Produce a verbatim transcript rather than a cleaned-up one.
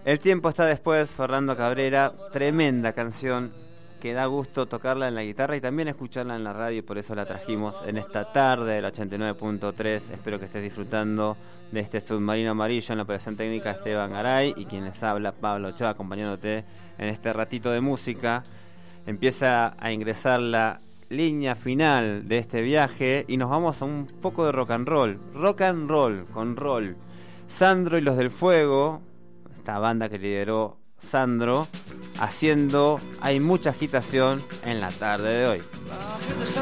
El tiempo está después, Fernando Cabrera, tremenda canción que da gusto tocarla en la guitarra y también escucharla en la radio, y por eso la trajimos en esta tarde del ochenta y nueve punto tres. Espero que estés disfrutando de este Submarino Amarillo. En la operación técnica Esteban Garay y quien les habla, Pablo Ochoa, acompañándote en este ratito de música. Empieza a ingresar la línea final de este viaje y nos vamos a un poco de rock and roll. Rock and roll, con roll. Sandro y los del Fuego, esta banda que lideró Sandro, haciendo Hay mucha agitación en la tarde de hoy.